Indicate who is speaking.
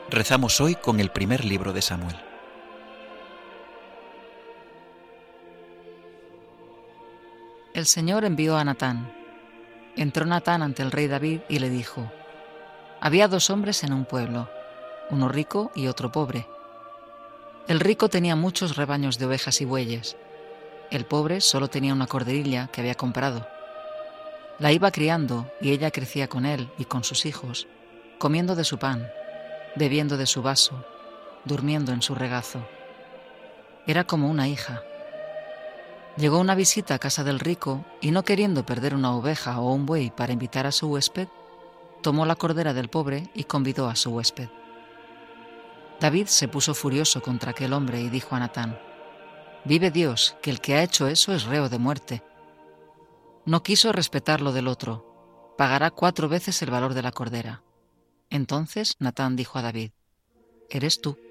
Speaker 1: Rezamos hoy con el primer libro de Samuel.
Speaker 2: El Señor envió a Natán. Entró Natán ante el rey David y le dijo: Había 2 hombres en un pueblo, uno rico y otro pobre. El rico tenía muchos rebaños de ovejas y bueyes. El pobre solo tenía una corderilla que había comprado. La iba criando y ella crecía con él y con sus hijos, comiendo de su pan, bebiendo de su vaso, durmiendo en su regazo. Era como una hija. Llegó una visita a casa del rico y, no queriendo perder una oveja o un buey para invitar a su huésped, tomó la cordera del pobre y convidó a su huésped. David se puso furioso contra aquel hombre y dijo a Natán: Vive Dios, que el que ha hecho eso es reo de muerte. No quiso respetar lo del otro. Pagará 4 veces el valor de la cordera. Entonces Natán dijo a David: Eres tú.